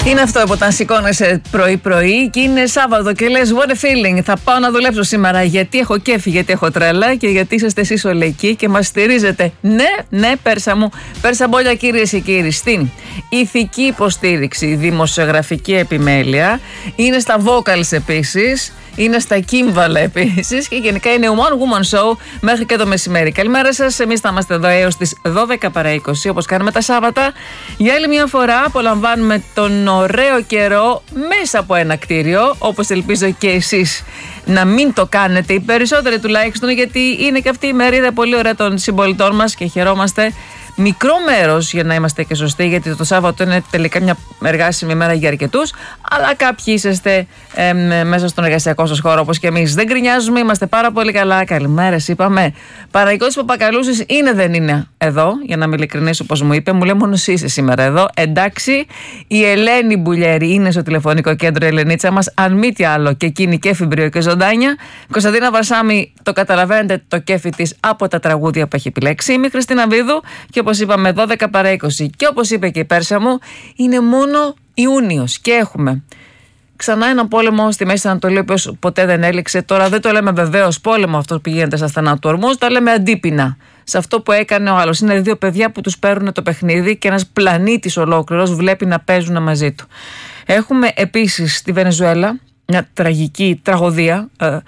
Είναι αυτό που όταν σηκώνεσαι πρωί-πρωί και είναι Σάββατο και λες what a feeling, θα πάω να δουλέψω σήμερα γιατί έχω κέφι, γιατί έχω τρέλα και γιατί είσαστε εσείς όλοι εκεί και μας στηρίζετε. Ναι, Πέρσα μου, Πέρσα Μπόλια, κυρίες και κύριοι, στην ηθική υποστήριξη, δημοσιογραφική επιμέλεια, είναι στα vocals επίσης, είναι στα κύμβαλα επίσης και γενικά είναι one woman show μέχρι και το μεσημέρι. Καλημέρα σας, εμείς θα είμαστε εδώ έως τις 12 παρά 20 όπως κάνουμε τα Σάββατα. Για άλλη μια φορά απολαμβάνουμε τον ωραίο καιρό μέσα από ένα κτίριο, όπως ελπίζω και εσείς να μην το κάνετε, οι περισσότεροι τουλάχιστον, γιατί είναι και αυτή η μερίδα πολύ ωραία των συμπολιτών μας και χαιρόμαστε. Μικρό μέρος για να είμαστε και σωστοί, γιατί το Σάββατο είναι τελικά μια εργάσιμη μέρα για αρκετούς, αλλά κάποιοι είσαστε μέσα στον εργασιακό σας χώρο όπως και εμείς. Δεν γκρινιάζουμε, είμαστε πάρα πολύ καλά. Καλημέρες, είπαμε. Παναγιώτης Παπακαλούσης είναι, δεν είναι εδώ, για να είμαι ειλικρινής, όπως μου είπε. Μου λέει μόνο εσύ είσαι σήμερα εδώ. Εντάξει, η Ελένη Μπουλιέρη είναι στο τηλεφωνικό κέντρο, Ελενίτσα μας, αν μη τι άλλο, και εκείνη και φιμπρίο και ζωντάνια. Κωνσταντίνα Βαρσάμι, το καταλαβαίνετε το κέφι της από τα τραγούδια που έχει επιλέξει. Είμαι η Χριστίνα Βίδου. Και όπως είπαμε 12 παρά 20 και όπως είπε και η Πέρσα μου, είναι μόνο Ιούνιος και έχουμε ξανά έναν πόλεμο στη Μέση Ανατολή, ο οποίος ποτέ δεν έληξε. Τώρα δεν το λέμε βεβαίως πόλεμο αυτό που γίνεται στα στενά του ορμούς, το λέμε αντίπεινα σε αυτό που έκανε ο άλλος. Είναι δύο παιδιά που τους παίρνουν το παιχνίδι και ένας πλανήτης ολόκληρος βλέπει να παίζουν μαζί του. Έχουμε επίσης στη Βενεζουέλα μια τραγική τραγωδία,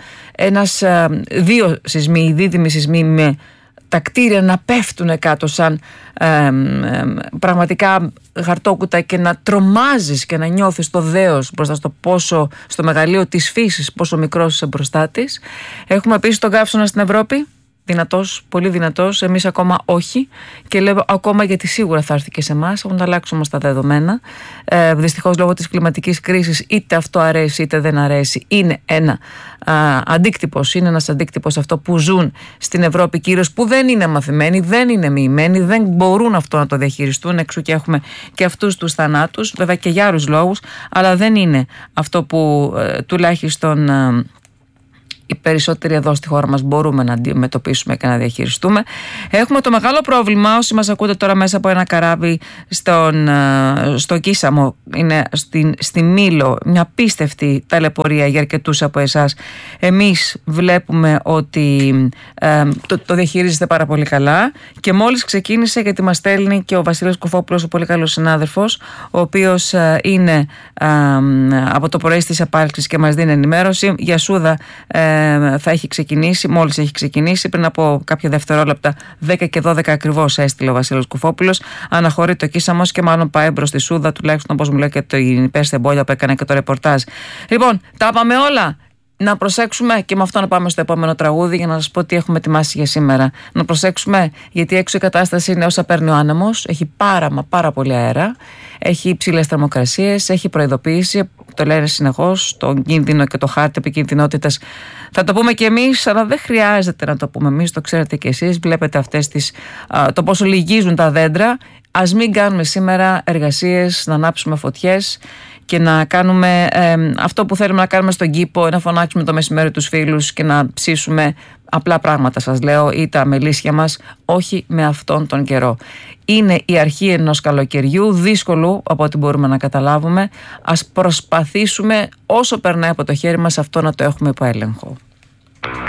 δύο σεισμοί, δίδυμοι σεισμοί με τα κτίρια να πέφτουν κάτω σαν πραγματικά χαρτόκουτα και να τρομάζεις και να νιώθεις το δέος μπροστά στο μεγαλείο της φύσης, πόσο μικρός είσαι μπροστά της. Έχουμε επίσης τον καύσωνα στην Ευρώπη, δυνατός, πολύ δυνατός, εμείς ακόμα όχι, και λέω ακόμα γιατί σίγουρα θα έρθει και σε εμάς, έχουν αλλάξει όμως τα δεδομένα. Δυστυχώς λόγω της κλιματικής κρίσης, είτε αυτό αρέσει είτε δεν αρέσει, είναι ένας αντίκτυπος αυτό που ζουν στην Ευρώπη κυρίως, που δεν είναι μαθημένοι, δεν είναι μοιημένοι, δεν μπορούν αυτό να το διαχειριστούν, εξού και έχουμε και αυτούς τους θανάτους, βέβαια και για άλλους λόγους, αλλά δεν είναι αυτό που τουλάχιστον οι περισσότεροι εδώ στη χώρα μας μπορούμε να αντιμετωπίσουμε και να διαχειριστούμε. Έχουμε το μεγάλο πρόβλημα, όσοι μας ακούτε τώρα μέσα από ένα καράβι στο Κίσαμο, είναι στη Μήλο, μια απίστευτη ταλαιπωρία για αρκετούς από εσάς. Εμείς βλέπουμε ότι το διαχειρίζεστε πάρα πολύ καλά και μόλις ξεκίνησε, γιατί μας στέλνει και ο Βασίλης Κουφόπουλος, ο πολύ καλός συνάδελφος, ο οποίος είναι από το πρωί στις επάλξεις και μας δίνει ενημέρωση. Για Σούδα θα έχει ξεκινήσει, μόλις έχει ξεκινήσει, πριν από κάποια δευτερόλεπτα, 10 και 12 ακριβώς έστειλε ο Βασίλης Κουφόπουλος. Αναχωρεί το Κίσαμος και μάλλον πάει προς τη Σούδα, τουλάχιστον όπως μου λέει και την Πέρσα Μπόλια που έκανε και το ρεπορτάζ. Λοιπόν, τα είπαμε όλα. Να προσέξουμε και με αυτό να πάμε στο επόμενο τραγούδι για να σας πω τι έχουμε ετοιμάσει για σήμερα. Να προσέξουμε, γιατί έξω η κατάσταση είναι όσα παίρνει ο άνεμος, έχει πάρα πολύ αέρα, έχει υψηλές θερμοκρασίες, έχει προειδοποίηση, το λένε συνεχώς, τον κίνδυνο και το χάρτη επικινδυνότητας. Θα το πούμε και εμείς, αλλά δεν χρειάζεται να το πούμε εμείς, το ξέρετε και εσείς, βλέπετε το πόσο λυγίζουν τα δέντρα. Ας μην κάνουμε σήμερα εργασίες, να ανάψουμε φωτιές και να κάνουμε αυτό που θέλουμε να κάνουμε στον κήπο, να φωνάξουμε το μεσημέρι τους φίλους και να ψήσουμε απλά πράγματα, σας λέω, ή τα μελίσια μας, όχι με αυτόν τον καιρό. Είναι η αρχή ενός καλοκαιριού, δύσκολο από ό,τι μπορούμε να καταλάβουμε. Ας προσπαθήσουμε όσο περνάει από το χέρι μας αυτό να το έχουμε υπό έλεγχο.